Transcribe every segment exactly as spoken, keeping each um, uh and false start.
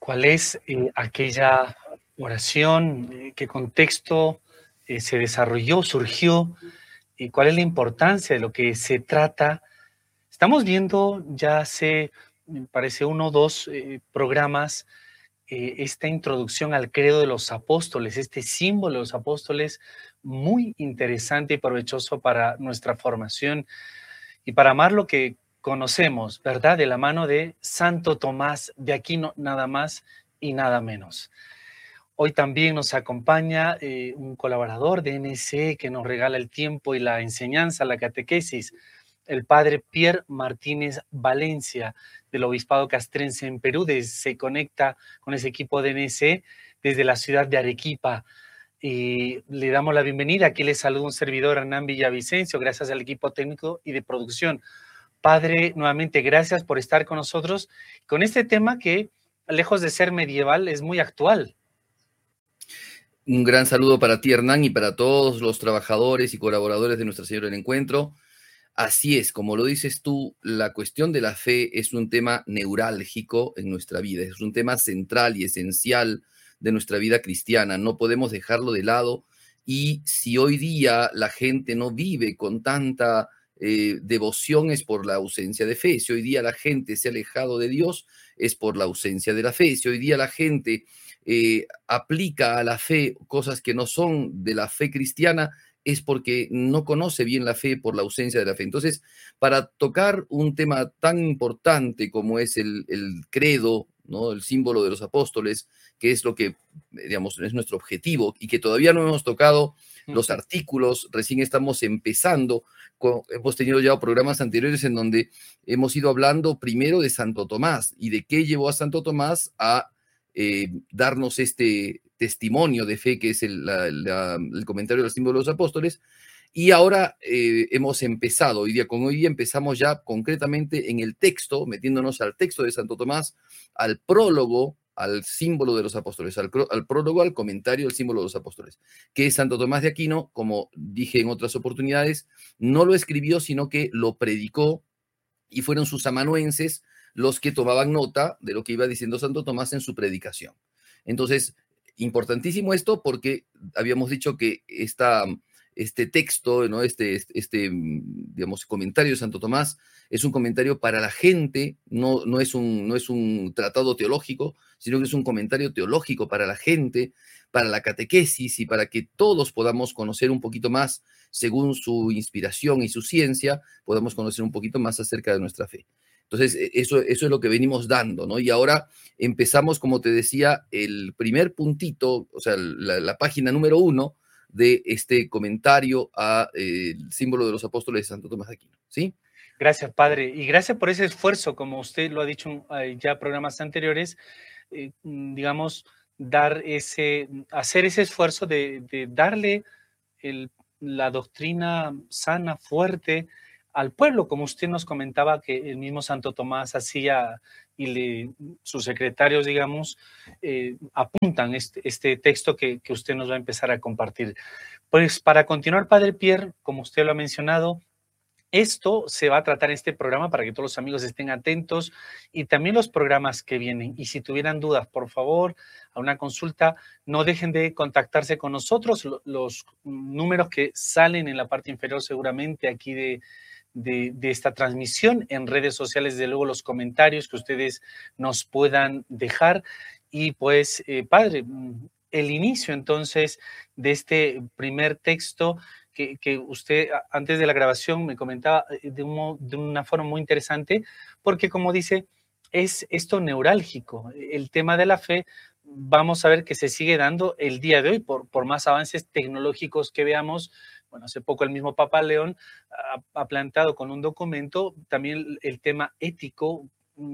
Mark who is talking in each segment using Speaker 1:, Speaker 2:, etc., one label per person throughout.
Speaker 1: ¿Cuál es eh, aquella oración? Eh, ¿qué contexto eh, se desarrolló, surgió? ¿Y cuál es la importancia de lo que se trata? Estamos viendo ya hace, me parece, uno o dos eh, programas, eh, esta introducción al credo de los apóstoles, este símbolo de los apóstoles, muy interesante y provechoso para nuestra formación y para amar lo que conocemos, ¿verdad? De la mano de Santo Tomás de Aquino, nada más y nada menos. Hoy también nos acompaña eh, un colaborador de N S E que nos regala el tiempo y la enseñanza, la catequesis, el padre Pierre Martínez Valencia, del Obispado Castrense en Perú. Desde, se conecta con ese equipo de N S E desde la ciudad de Arequipa. Y le damos la bienvenida. Aquí les saluda un servidor, Hernán Villavicencio, gracias al equipo técnico y de producción. Padre, nuevamente, gracias por estar con nosotros con este tema que, lejos de ser medieval, es muy actual.
Speaker 2: Un gran saludo para ti, Hernán, y para todos los trabajadores y colaboradores de Nuestra Señora del Encuentro. Así es, como lo dices tú, la cuestión de la fe es un tema neurálgico en nuestra vida, es un tema central y esencial de nuestra vida cristiana. No podemos dejarlo de lado, y si hoy día la gente no vive con tanta eh, devoción es por la ausencia de fe. Si hoy día la gente se ha alejado de Dios es por la ausencia de la fe. Si hoy día la gente Eh, aplica a la fe cosas que no son de la fe cristiana, es porque no conoce bien la fe por la ausencia de la fe. Entonces, para tocar un tema tan importante como es el, el credo, ¿no? El símbolo de los apóstoles, que es lo que, digamos, es nuestro objetivo y que todavía no hemos tocado los artículos, recién estamos empezando, con, hemos tenido ya programas anteriores en donde hemos ido hablando primero de Santo Tomás y de qué llevó a Santo Tomás a Eh, darnos este testimonio de fe que es el, la, la, el comentario del símbolo de los apóstoles. Y ahora eh, hemos empezado, hoy día con hoy día empezamos ya concretamente en el texto, metiéndonos al texto de Santo Tomás, al prólogo, al símbolo de los apóstoles, al, al prólogo, al comentario del símbolo de los apóstoles, que Santo Tomás de Aquino, como dije en otras oportunidades, no lo escribió, sino que lo predicó, y fueron sus amanuenses los que tomaban nota de lo que iba diciendo Santo Tomás en su predicación. Entonces, importantísimo esto porque habíamos dicho que esta, este texto, ¿no? este, este, digamos, comentario de Santo Tomás es un comentario para la gente, no, no, es un, no es un tratado teológico, sino que es un comentario teológico para la gente, para la catequesis y para que todos podamos conocer un poquito más, según su inspiración y su ciencia, podamos conocer un poquito más acerca de nuestra fe. Entonces, eso, eso es lo que venimos dando, ¿no? Y ahora empezamos, como te decía, el primer puntito, o sea, la, la página número uno de este comentario al eh, símbolo de los apóstoles de Santo Tomás de Aquino, ¿sí?
Speaker 1: Gracias, padre. Y gracias por ese esfuerzo, como usted lo ha dicho eh, ya en programas anteriores, eh, digamos, dar ese, hacer ese esfuerzo de, de darle el, la doctrina sana, fuerte al pueblo, como usted nos comentaba que el mismo Santo Tomás hacía y le, sus secretarios, digamos, eh, apuntan este, este texto que, que usted nos va a empezar a compartir. Pues para continuar, padre Pierre, como usted lo ha mencionado, esto se va a tratar en este programa para que todos los amigos estén atentos y también los programas que vienen. Y si tuvieran dudas, por favor, a una consulta, no dejen de contactarse con nosotros. Los números que salen en la parte inferior seguramente aquí de, de, de esta transmisión, en redes sociales, de luego los comentarios que ustedes nos puedan dejar. Y pues, eh, padre, el inicio entonces de este primer texto Que, que usted antes de la grabación me comentaba de, un, de una forma muy interesante, porque como dice, es esto neurálgico. El tema de la fe, vamos a ver que se sigue dando el día de hoy, por, por más avances tecnológicos que veamos. Bueno, hace poco el mismo Papa León ha, ha planteado con un documento también el tema ético,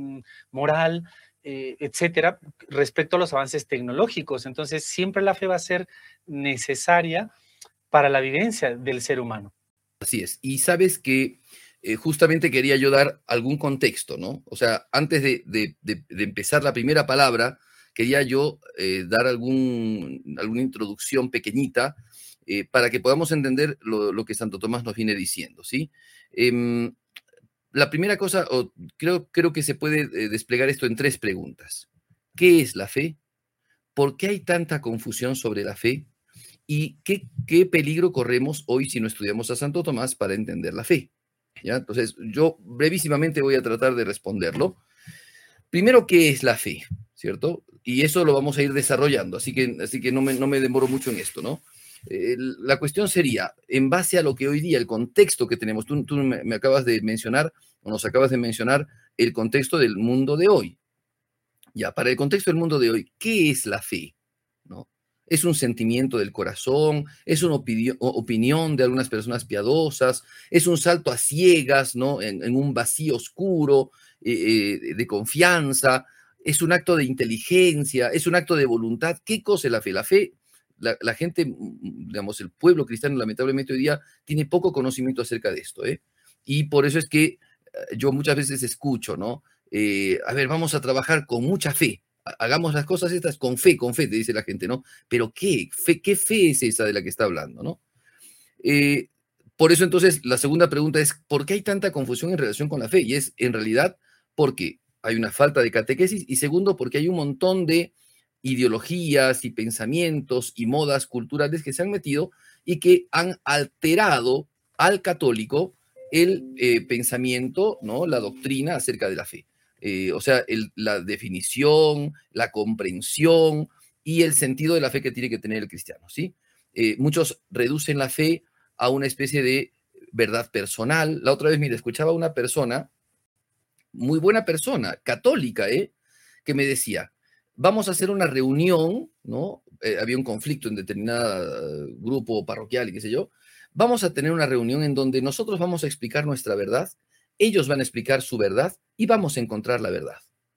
Speaker 1: moral, eh, etcétera, respecto a los avances tecnológicos. Entonces, siempre la fe va a ser necesaria para la vivencia del ser humano.
Speaker 2: Así es. Y sabes que eh, justamente quería yo dar algún contexto, ¿no? O sea, antes de, de, de, de empezar la primera palabra, quería yo eh, dar algún, alguna introducción pequeñita eh, para que podamos entender lo, lo que Santo Tomás nos viene diciendo, ¿sí? Eh, la primera cosa, o creo, creo que se puede eh, desplegar esto en tres preguntas. ¿Qué es la fe? ¿Por qué hay tanta confusión sobre la fe? ¿Y qué, qué peligro corremos hoy si no estudiamos a Santo Tomás para entender la fe? ¿Ya? Entonces, yo brevísimamente voy a tratar de responderlo. Primero, ¿qué es la fe? ¿Cierto? Y eso lo vamos a ir desarrollando, así que, así que no, me, no me demoro mucho en esto, ¿no? Eh, la cuestión sería, en base a lo que hoy día, el contexto que tenemos, tú, tú me, me acabas de mencionar, o nos acabas de mencionar, el contexto del mundo de hoy. Ya, para el contexto del mundo de hoy, ¿qué es la fe? ¿No? ¿Es un sentimiento del corazón? ¿Es una opinión, opinión de algunas personas piadosas? ¿Es un salto a ciegas, ¿no? en, en un vacío oscuro eh, eh, de confianza? ¿Es un acto de inteligencia? ¿Es un acto de voluntad? ¿Qué cosa es la fe? La fe, la, la gente, digamos, el pueblo cristiano lamentablemente hoy día tiene poco conocimiento acerca de esto, ¿eh? Y por eso es que yo muchas veces escucho, ¿no? Eh, a ver, vamos a trabajar con mucha fe. Hagamos las cosas estas con fe, con fe, te dice la gente, ¿no? Pero ¿qué? Fe, ¿qué fe es esa de la que está hablando, no? Eh, por eso entonces la segunda pregunta es, ¿por qué hay tanta confusión en relación con la fe? Y es en realidad porque hay una falta de catequesis y segundo porque hay un montón de ideologías y pensamientos y modas culturales que se han metido y que han alterado al católico el eh, pensamiento, ¿no? La doctrina acerca de la fe. Eh, o sea, el, la definición, la comprensión y el sentido de la fe que tiene que tener el cristiano, ¿sí? Eh, muchos reducen la fe a una especie de verdad personal. La otra vez, mira, escuchaba a una persona, muy buena persona, católica, ¿eh? Que me decía, vamos a hacer una reunión, ¿no? Eh, había un conflicto en determinado uh, grupo parroquial y qué sé yo. Vamos a tener una reunión en donde nosotros vamos a explicar nuestra verdad, ellos van a explicar su verdad y vamos a encontrar la verdad.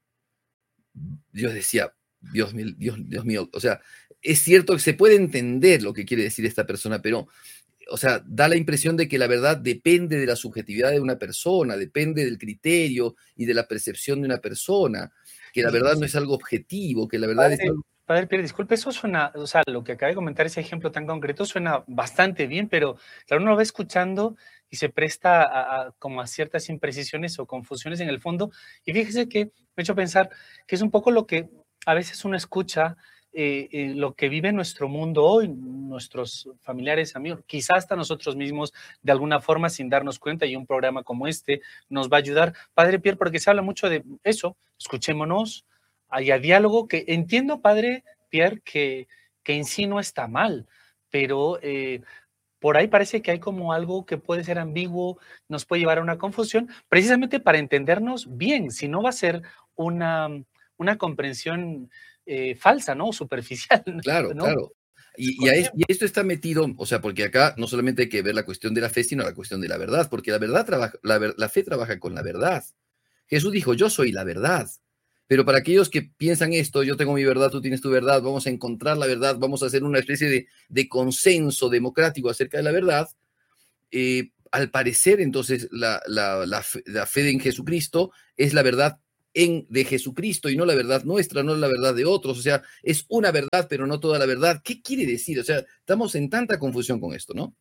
Speaker 2: Yo decía, Dios mío, Dios, Dios mío, o sea, es cierto que se puede entender lo que quiere decir esta persona, pero, o sea, da la impresión de que la verdad depende de la subjetividad de una persona, depende del criterio y de la percepción de una persona, que la verdad no es algo objetivo, que la verdad
Speaker 1: Padre,
Speaker 2: es algo...
Speaker 1: padre Pierre, disculpe, eso suena, o sea, lo que acaba de comentar, ese ejemplo tan concreto, suena bastante bien, pero claro, uno lo va escuchando y se presta a, a como a ciertas imprecisiones o confusiones en el fondo. Y fíjese que me ha hecho pensar que es un poco lo que a veces uno escucha, eh, eh, lo que vive nuestro mundo hoy, nuestros familiares, amigos, quizás hasta nosotros mismos, de alguna forma, sin darnos cuenta, y un programa como este nos va a ayudar. Padre Pierre, porque se habla mucho de eso, escuchémonos, haya diálogo, que entiendo, padre Pierre, que, que en sí no está mal, pero eh, por ahí parece que hay como algo que puede ser ambiguo, nos puede llevar a una confusión, precisamente para entendernos bien, si no va a ser una, una comprensión eh, falsa, ¿no? Superficial,
Speaker 2: Claro,
Speaker 1: ¿no?
Speaker 2: claro. Y, y, a es, y, esto está metido, o sea, porque acá no solamente hay que ver la cuestión de la fe, sino la cuestión de la verdad, porque la verdad trabaja, la, la fe trabaja con la verdad. Jesús dijo, yo soy la verdad. Pero para aquellos que piensan esto, yo tengo mi verdad, tú tienes tu verdad, vamos a encontrar la verdad, vamos a hacer una especie de, de consenso democrático acerca de la verdad, eh, al parecer, entonces, la, la, la, fe, la fe en Jesucristo es la verdad en, de Jesucristo y no la verdad nuestra, no la verdad de otros. O sea, es una verdad, pero no toda la verdad. ¿Qué quiere decir? O sea, estamos en tanta confusión con esto, ¿no?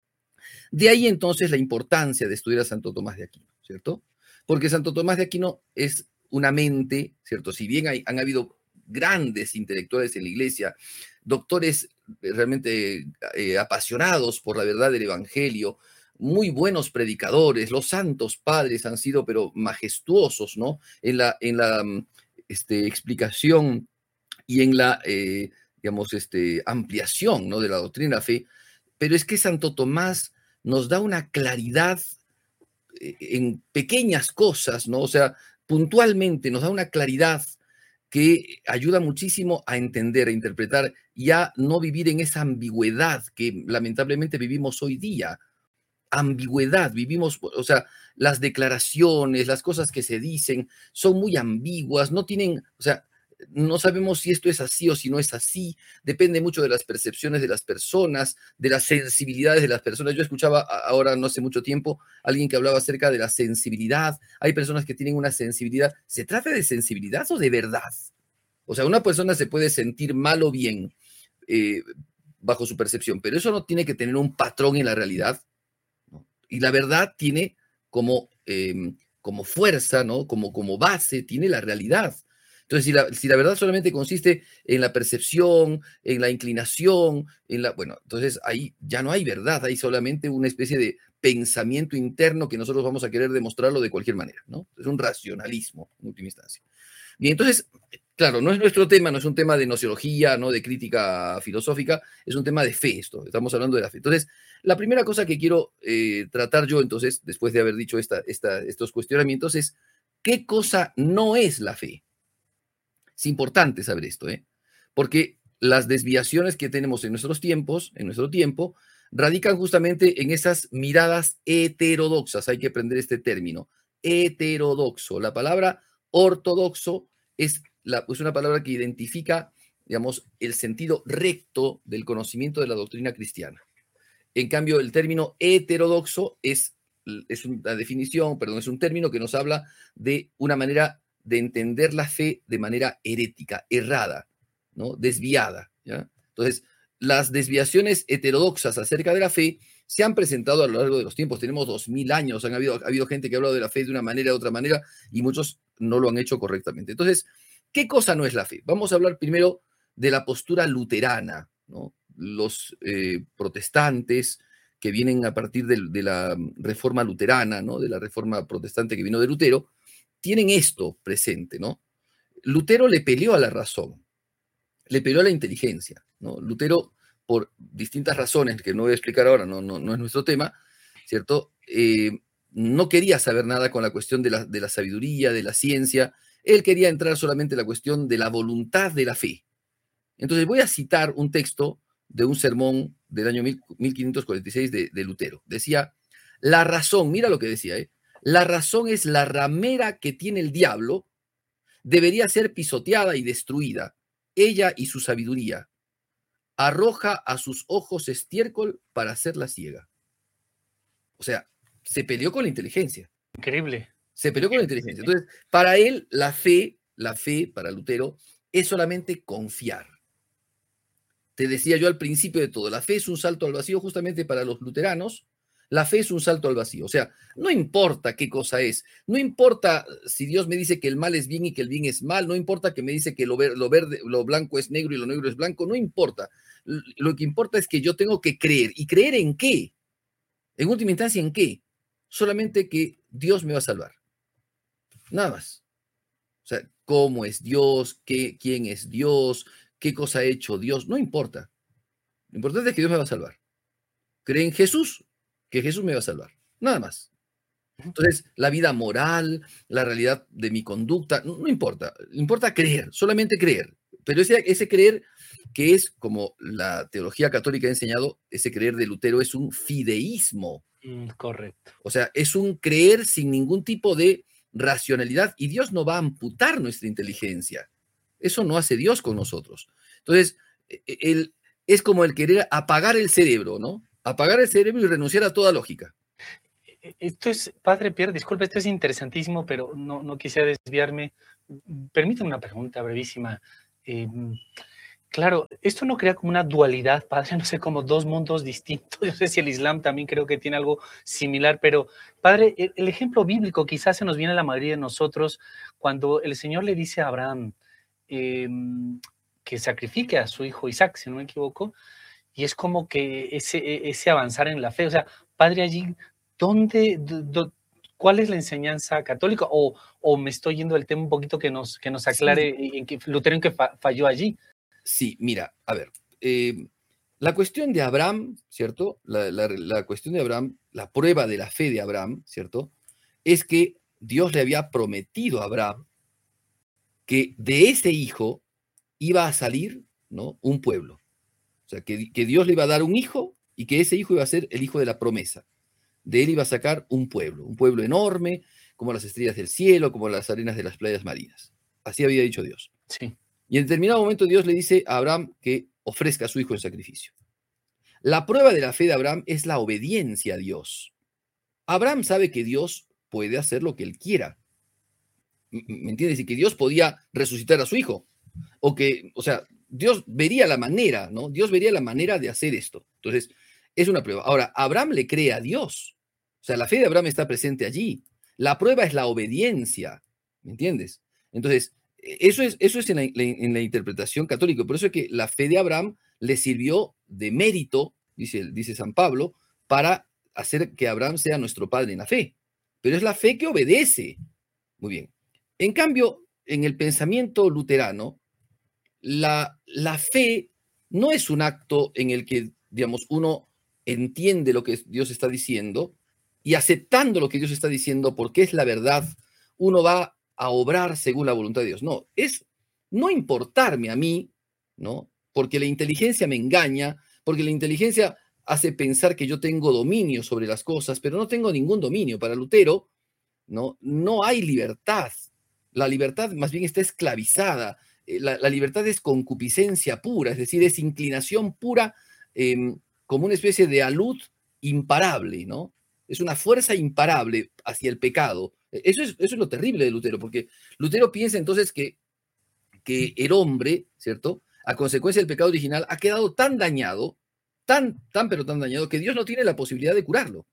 Speaker 2: De ahí entonces la importancia de estudiar a Santo Tomás de Aquino, ¿cierto? Porque Santo Tomás de Aquino es una mente, ¿cierto? Si bien hay, han habido grandes intelectuales en la iglesia, doctores realmente eh, apasionados por la verdad del Evangelio, muy buenos predicadores, los santos padres han sido, pero majestuosos, ¿no? En la, en la este, explicación y en la, eh, digamos, este, ampliación, ¿no? De la doctrina de la fe. Pero es que Santo Tomás nos da una claridad en pequeñas cosas, ¿no? O sea, puntualmente nos da una claridad que ayuda muchísimo a entender, a interpretar y a no vivir en esa ambigüedad que lamentablemente vivimos hoy día. Ambigüedad, vivimos, o sea, las declaraciones, las cosas que se dicen son muy ambiguas, no tienen, o sea, no sabemos si esto es así o si no es así, depende mucho de las percepciones de las personas, de las sensibilidades de las personas. Yo escuchaba ahora, no hace mucho tiempo, alguien que hablaba acerca de la sensibilidad. Hay personas que tienen una sensibilidad. ¿Se trata de sensibilidad o de verdad? O sea, una persona se puede sentir mal o bien eh, bajo su percepción, pero eso no tiene que tener un patrón en la realidad. Y la verdad tiene como, eh, como fuerza, ¿no? Como, como base, tiene la realidad. Entonces, si la, si la verdad solamente consiste en la percepción, en la inclinación, en la, bueno, entonces ahí ya no hay verdad, hay solamente una especie de pensamiento interno que nosotros vamos a querer demostrarlo de cualquier manera, ¿no? Es un racionalismo, en última instancia. Bien, entonces, claro, no es nuestro tema, no es un tema de nociología, no de crítica filosófica, es un tema de fe esto, estamos hablando de la fe. Entonces, la primera cosa que quiero eh, tratar yo, entonces, después de haber dicho esta, esta, estos cuestionamientos, es ¿qué cosa no es la fe? Es importante saber esto, ¿eh? Porque las desviaciones que tenemos en nuestros tiempos, en nuestro tiempo, radican justamente en esas miradas heterodoxas. Hay que aprender este término, heterodoxo. La palabra ortodoxo es, la, es una palabra que identifica, digamos, el sentido recto del conocimiento de la doctrina cristiana. En cambio, el término heterodoxo es, es una definición, perdón, es un término que nos habla de una manera de entender la fe de manera herética, errada, ¿no? Desviada, ¿ya? Entonces, las desviaciones heterodoxas acerca de la fe se han presentado a lo largo de los tiempos. Tenemos dos mil años, han habido, ha habido gente que ha hablado de la fe de una manera, de otra manera, y muchos no lo han hecho correctamente. Entonces, ¿qué cosa no es la fe? Vamos a hablar primero de la postura luterana, ¿no? Los eh, protestantes que vienen a partir de, de la reforma luterana, ¿no? De la reforma protestante que vino de Lutero, tienen esto presente, ¿no? Lutero le peleó a la razón, le peleó a la inteligencia, ¿no? Lutero, por distintas razones que no voy a explicar ahora, no, no, no es nuestro tema, ¿cierto? Eh, no quería saber nada con la cuestión de la, de la sabiduría, de la ciencia, él quería entrar solamente en la cuestión de la voluntad de la fe. Entonces voy a citar un texto de un sermón del año mil quinientos cuarenta y seis de, de Lutero. Decía, la razón, mira lo que decía, ¿eh? La razón es la ramera que tiene el diablo, debería ser pisoteada y destruida, ella y su sabiduría. Arroja a sus ojos estiércol para hacerla ciega. O sea, se peleó con la inteligencia.
Speaker 1: Increíble.
Speaker 2: Se peleó con la inteligencia. Entonces, para él, la fe, la fe, para Lutero, es solamente confiar. Te decía yo al principio de todo, la fe es un salto al vacío justamente para los luteranos. La fe es un salto al vacío. O sea, no importa qué cosa es, no importa si Dios me dice que el mal es bien y que el bien es mal, no importa que me dice que lo, ver, lo verde, lo blanco es negro y lo negro es blanco, no importa. Lo que importa es que yo tengo que creer. ¿Y creer en qué? En última instancia, ¿en qué? Solamente que Dios me va a salvar. Nada más. O sea, ¿cómo es Dios? ¿Qué, ¿Quién es Dios? ¿Qué cosa ha hecho Dios? No importa. Lo importante es que Dios me va a salvar. Cree en Jesús, que Jesús me va a salvar. Nada más. Entonces, la vida moral, la realidad de mi conducta, no, no importa. Importa creer, solamente creer. Pero ese, ese creer que es, como la teología católica ha enseñado, ese creer de Lutero es un fideísmo.
Speaker 1: Mm, correcto.
Speaker 2: O sea, es un creer sin ningún tipo de racionalidad y Dios no va a amputar nuestra inteligencia. Eso no hace Dios con nosotros. Entonces, el, es como el querer apagar el cerebro, ¿no? Apagar el cerebro y renunciar a toda lógica.
Speaker 1: Esto es, Padre Pierre, disculpe, esto es interesantísimo, pero no, no quisiera desviarme. Permítame una pregunta brevísima. Eh, claro, esto no crea como una dualidad, Padre, no sé, como dos mundos distintos. Yo sé si el Islam también creo que tiene algo similar, pero Padre, el, el ejemplo bíblico quizás se nos viene a la mayoría de nosotros cuando el Señor le dice a Abraham eh, que sacrifique a su hijo Isaac, si no me equivoco, y es como que ese, ese avanzar en la fe. O sea, Padre, allí, ¿dónde, do, cuál es la enseñanza católica? O, o me estoy yendo del tema un poquito que nos, que nos aclare sí. en que Lutero en que fa, falló allí.
Speaker 2: Sí, mira, a ver, eh, la cuestión de Abraham, ¿cierto? La, la, la cuestión de Abraham, la prueba de la fe de Abraham, ¿cierto? Es que Dios le había prometido a Abraham que de ese hijo iba a salir, ¿no? Un pueblo. O sea, que, que Dios le iba a dar un hijo y que ese hijo iba a ser el hijo de la promesa. De él iba a sacar un pueblo, un pueblo enorme, como las estrellas del cielo, como las arenas de las playas marinas. Así había dicho Dios.
Speaker 1: Sí.
Speaker 2: Y en determinado momento Dios le dice a Abraham que ofrezca a su hijo en sacrificio. La prueba de la fe de Abraham es la obediencia a Dios. Abraham sabe que Dios puede hacer lo que él quiera. ¿Me entiendes? Y que Dios podía resucitar a su hijo. O que, o sea, Dios vería la manera, ¿no? Dios vería la manera de hacer esto. Entonces, es una prueba. Ahora, Abraham le cree a Dios. O sea, la fe de Abraham está presente allí. La prueba es la obediencia. ¿Me entiendes? Entonces, Eso es, eso es en, la, en la interpretación católica. Por eso es que la fe de Abraham le sirvió de mérito, dice, dice San Pablo, para hacer que Abraham sea nuestro padre en la fe. Pero es la fe que obedece. Muy bien. En cambio, en el pensamiento luterano, la, la fe no es un acto en el que, digamos, uno entiende lo que Dios está diciendo y aceptando lo que Dios está diciendo porque es la verdad, uno va a obrar según la voluntad de Dios. No, es no importarme a mí, ¿no? Porque la inteligencia me engaña, porque la inteligencia hace pensar que yo tengo dominio sobre las cosas, pero no tengo ningún dominio. Para Lutero, ¿no? No hay libertad. La libertad más bien está esclavizada. La, la libertad es concupiscencia pura, es decir, es inclinación pura, eh, como una especie de alud imparable, ¿no? Es una fuerza imparable hacia el pecado. Eso es, eso es lo terrible de Lutero, porque Lutero piensa entonces que, que el hombre, ¿cierto?, a consecuencia del pecado original, ha quedado tan dañado, tan, tan, pero tan dañado, que Dios no tiene la posibilidad de curarlo.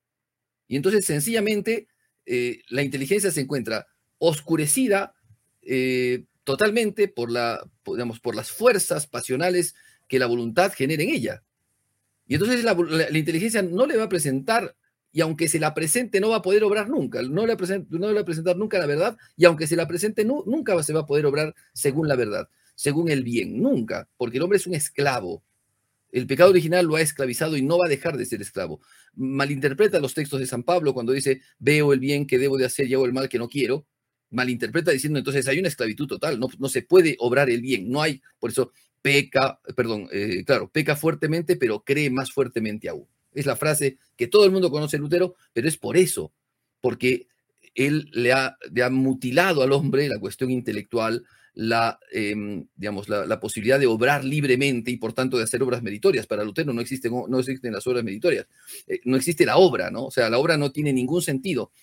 Speaker 2: Y entonces, sencillamente, eh, la inteligencia se encuentra oscurecida eh, totalmente por, la, por, digamos, por las fuerzas pasionales que la voluntad genera en ella. Y entonces la, la, la inteligencia no le va a presentar, y aunque se la presente, no va a poder obrar nunca. No le, present, no le va a presentar nunca la verdad, y aunque se la presente, no, nunca se va a poder obrar según la verdad, según el bien, nunca, porque el hombre es un esclavo. El pecado original lo ha esclavizado y no va a dejar de ser esclavo. Malinterpreta los textos de San Pablo cuando dice, veo el bien que debo de hacer y hago el mal que no quiero. Malinterpreta diciendo, entonces hay una esclavitud total, no, no se puede obrar el bien, no hay, por eso peca, perdón, eh, claro, peca fuertemente, pero cree más fuertemente aún. Es la frase que todo el mundo conoce de Lutero, pero es por eso, porque él le ha, le ha mutilado al hombre la cuestión intelectual, la, eh, digamos, la, la posibilidad de obrar libremente y por tanto de hacer obras meritorias. Para Lutero no existen, no existen las obras meritorias, eh, no existe la obra, ¿no? O sea, la obra no tiene ningún sentido.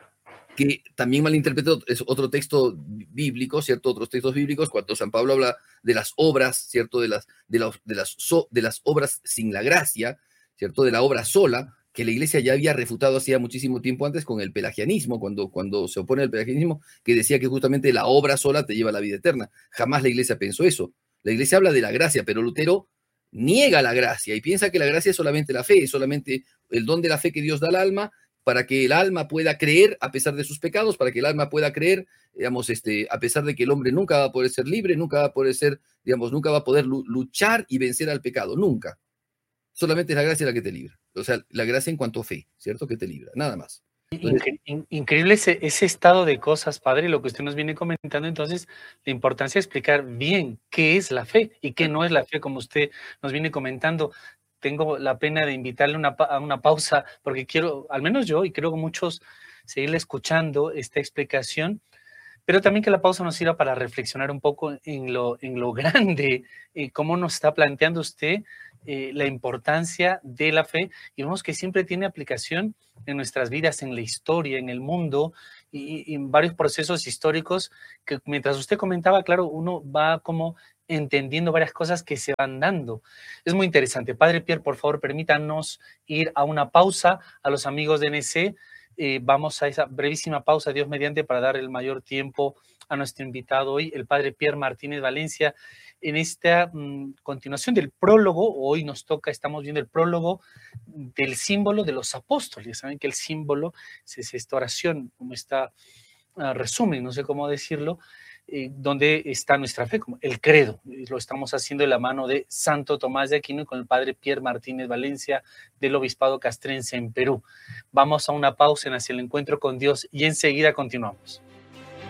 Speaker 2: Que también malinterpretó es otro texto bíblico, ¿cierto? Otros textos bíblicos, cuando San Pablo habla de las obras, ¿cierto? De las, de las, de las, so, de las obras sin la gracia, ¿cierto? De la obra sola, que la iglesia ya había refutado hacía muchísimo tiempo antes con el pelagianismo, cuando, cuando se opone al pelagianismo, que decía que justamente la obra sola te lleva a la vida eterna. Jamás la iglesia pensó eso. La iglesia habla de la gracia, pero Lutero niega la gracia y piensa que la gracia es solamente la fe, es solamente el don de la fe que Dios da al alma, para que el alma pueda creer a pesar de sus pecados, para que el alma pueda creer, digamos, este, a pesar de que el hombre nunca va a poder ser libre, nunca va a poder ser, digamos, nunca va a poder luchar y vencer al pecado, nunca. Solamente es la gracia la que te libra. O sea, la gracia en cuanto a fe, ¿cierto? Que te libra, nada más.
Speaker 1: Entonces, Incre increíble ese, ese estado de cosas, padre, lo que usted nos viene comentando. Entonces, la importancia de explicar bien qué es la fe y qué no es la fe, como usted nos viene comentando. Tengo la pena de invitarle una, a una pausa, porque quiero, al menos yo, y creo que muchos, seguirle escuchando esta explicación, pero también que la pausa nos sirva para reflexionar un poco en lo, en lo grande, y cómo nos está planteando usted eh, la importancia de la fe, y vemos que siempre tiene aplicación en nuestras vidas, en la historia, en el mundo, y, y en varios procesos históricos, que mientras usted comentaba, claro, uno va como entendiendo varias cosas que se van dando. Es muy interesante. Padre Pierre, por favor, permítanos ir a una pausa. A los amigos de N C, eh, vamos a esa brevísima pausa, Dios mediante, para dar el mayor tiempo a nuestro invitado hoy, el Padre Pierre Martínez Valencia. En esta mmm, continuación del prólogo, hoy nos toca, estamos viendo el prólogo del símbolo de los apóstoles. Saben que el símbolo es esta oración, como está uh, resumen, no sé cómo decirlo, Eh, donde está nuestra fe, como el credo. Lo estamos haciendo de la mano de Santo Tomás de Aquino y con el Padre Pierre Martínez Valencia del Obispado Castrense en Perú. Vamos a una pausa en Hacia el Encuentro con Dios y enseguida continuamos.